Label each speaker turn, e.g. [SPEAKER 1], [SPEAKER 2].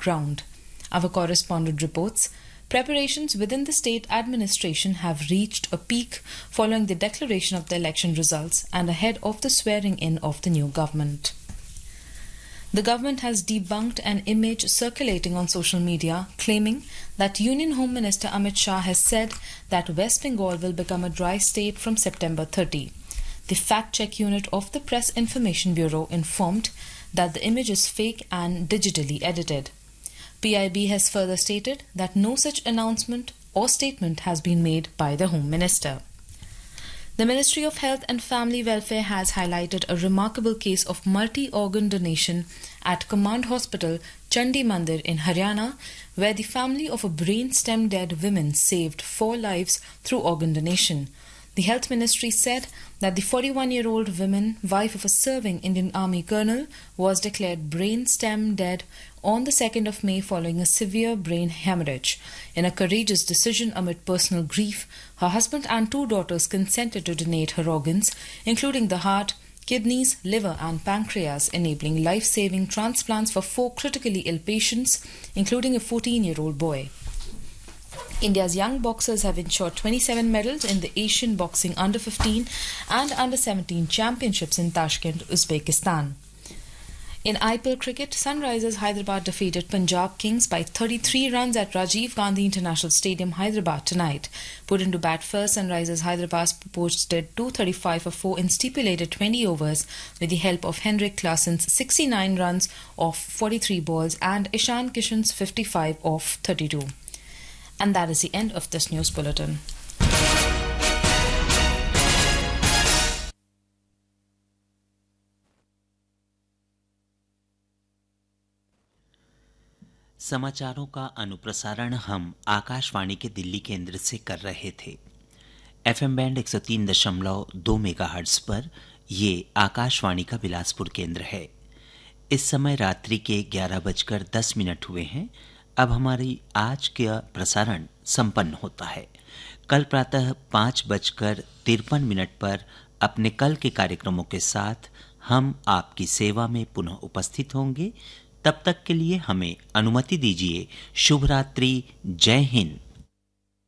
[SPEAKER 1] ground. Our correspondent reports, preparations within the state administration have reached a peak following the declaration of the election results and ahead of the swearing in of the new government. The government has debunked an image circulating on social media claiming that Union Home Minister Amit Shah has said that West Bengal will become a dry state from September 30. The fact-check unit of the Press Information Bureau informed that the image is fake and digitally edited. PIB has further stated that no such announcement or statement has been made by the Home Minister. The Ministry of Health and Family Welfare has highlighted a remarkable case of multi-organ donation at Command Hospital, Chandi Mandir in Haryana, where the family of a brain-stem dead woman saved 4 lives through organ donation. The Health Ministry said that the 41-year-old woman, wife of a serving Indian Army colonel, was declared brain-stem dead on the 2nd of May following a severe brain hemorrhage. In a courageous decision amid personal grief, her husband and 2 daughters consented to donate her organs, including the heart, kidneys, liver and pancreas, enabling life-saving transplants for 4 critically ill patients, including a 14-year-old boy. India's young boxers have ensured 27 medals in the Asian Boxing Under-15 and Under-17 Championships in Tashkent, Uzbekistan. In IPL cricket, Sunrisers Hyderabad defeated Punjab Kings by 33 runs at Rajiv Gandhi International Stadium, Hyderabad tonight. Put into bat first, Sunrisers Hyderabad posted 235 for 4 in stipulated 20 overs with the help of Henrik Klassen's 69 runs off 43 balls and Ishan Kishan's 55 off 32. And that is the end of this news bulletin.
[SPEAKER 2] समाचारों का अनुप्रसारण हम आकाशवाणी के दिल्ली केंद्र से कर रहे थे। FM band 103.2 megahertz पर ये आकाशवाणी का बिलासपुर केंद्र है। इस समय रात्रि के 11:10 हुए हैं। अब हमारी आज का प्रसारण संपन्न होता है। कल प्रातः 5:53 पर अपने कल के कार्यक्रमों के साथ हम आपकी सेवा में पुनः उपस्थित होंगे। तब तक के लिए हमें अनुमति दीजिए। शुभ रात्रि, जय हिंद।